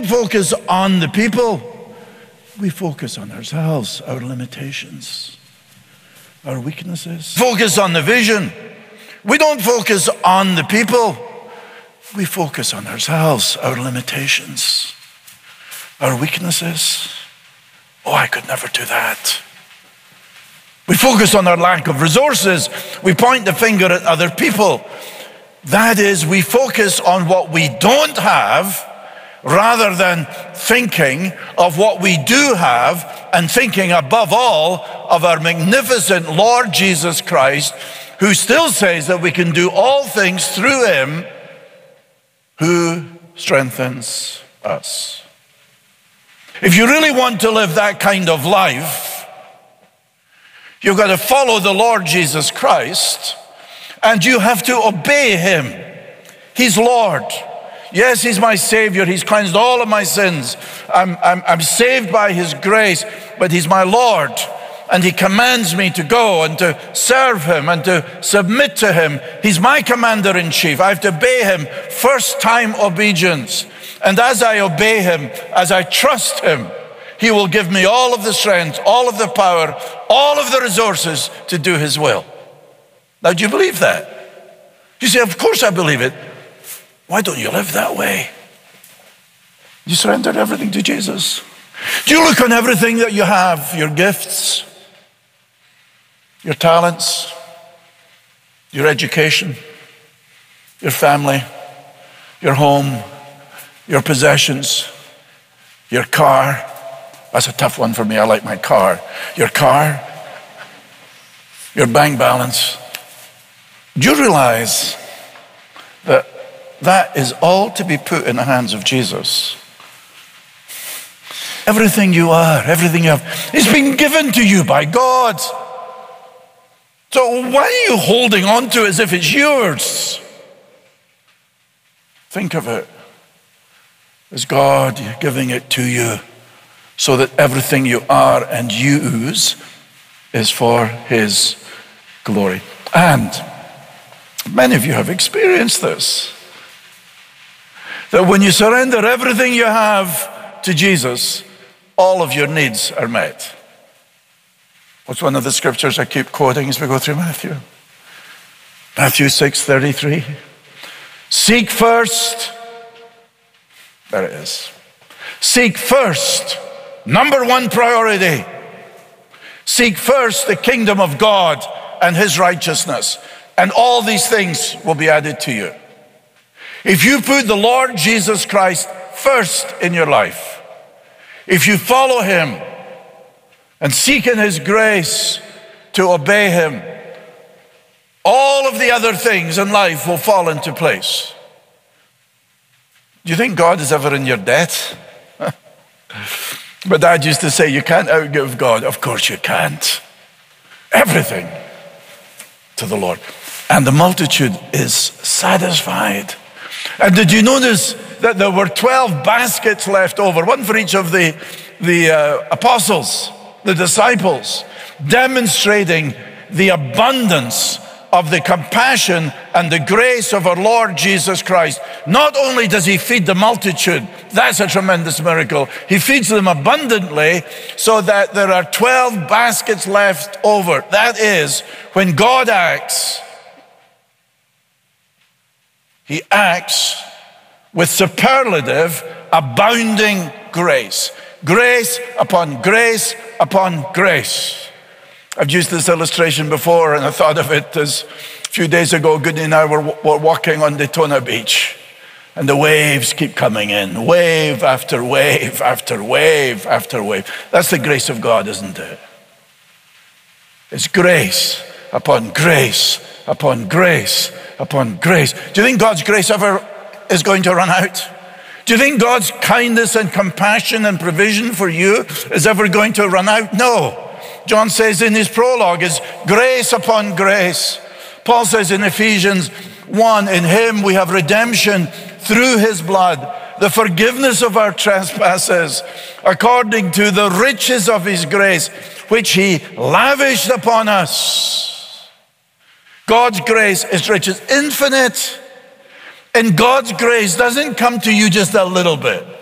focus on the people. We focus on ourselves, our limitations, our weaknesses. Focus on the vision. We don't focus on the people. We focus on ourselves, our limitations, our weaknesses. Oh, I could never do that. We focus on our lack of resources. We point the finger at other people. That is, we focus on what we don't have rather than thinking of what we do have and thinking above all of our magnificent Lord Jesus Christ, who still says that we can do all things through him who strengthens us. If you really want to live that kind of life, you've got to follow the Lord Jesus Christ, and you have to obey him. He's Lord. Yes, he's my Savior. He's cleansed all of my sins. I'm saved by his grace, but he's my Lord. And he commands me to go and to serve him and to submit to him. He's my commander-in-chief. I have to obey him. First-time obedience. And as I obey him, as I trust him, he will give me all of the strength, all of the power, all of the resources to do his will. Now, do you believe that? You say, of course I believe it. Why don't you live that way? You surrendered everything to Jesus. Do you look on everything that you have, your gifts, your talents, your education, your family, your home, your possessions, your car? That's a tough one for me. I like my car. Your car, your bank balance. Do you realize that that is all to be put in the hands of Jesus? Everything you are, everything you have, it's been given to you by God. So why are you holding on to it as if it's yours? Think of it as God giving it to you so that everything you are and use is for his glory. And many of you have experienced this, that when you surrender everything you have to Jesus, all of your needs are met. What's one of the scriptures I keep quoting as we go through Matthew? Matthew 6:33. Seek first, there it is. Seek first, number one priority. Seek first the kingdom of God and his righteousness, and all these things will be added to you. If you put the Lord Jesus Christ first in your life, if you follow him and seek in his grace to obey him, all of the other things in life will fall into place. Do you think God is ever in your debt? But Dad used to say, you can't outgive God. Of course you can't. Everything to the Lord. And the multitude is satisfied. And did you notice that there were 12 baskets left over, one for each of the apostles, the disciples, demonstrating the abundance of the compassion and the grace of our Lord Jesus Christ. Not only does he feed the multitude, that's a tremendous miracle. He feeds them abundantly so that there are 12 baskets left over. That is, when God acts, he acts with superlative, abounding grace. Grace upon grace upon grace. I've used this illustration before, and I thought of it as a few days ago, Goodney and I were walking on Daytona Beach, and the waves keep coming in, wave after wave after wave after wave. That's the grace of God, isn't it? It's grace upon grace upon grace upon grace. Do you think God's grace ever is going to run out? Do you think God's kindness and compassion and provision for you is ever going to run out? No. John says in his prologue is grace upon grace. Paul says in Ephesians 1, in him we have redemption through his blood, the forgiveness of our trespasses, according to the riches of his grace, which he lavished upon us. God's grace is rich, it's infinite. And God's grace doesn't come to you just a little bit.